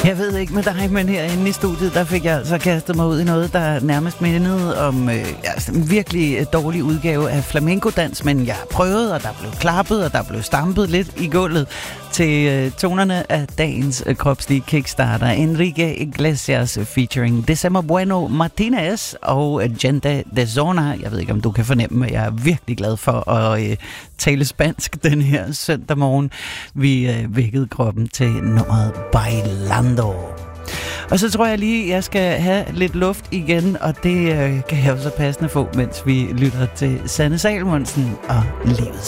Jeg ved ikke med dig, men herinde i studiet, der fik jeg altså kastet mig ud i noget, der nærmest mindede om en virkelig dårlig udgave af flamenco-dans, men jeg prøvede, og der blev klappet, og der blev stampet lidt i gulvet til tonerne af dagens kropslige kickstarter. Enrique Iglesias featuring Decema Bueno Martinez og Gente de Zona. Jeg ved ikke, om du kan fornemme, at jeg er virkelig glad for at tale spansk den her søndag morgen. Vi vækkede kroppen til nummeret Bailando. Og så tror jeg lige, jeg skal have lidt luft igen, og det kan jeg jo så passende få, mens vi lytter til Sanne Salomonsen og Livets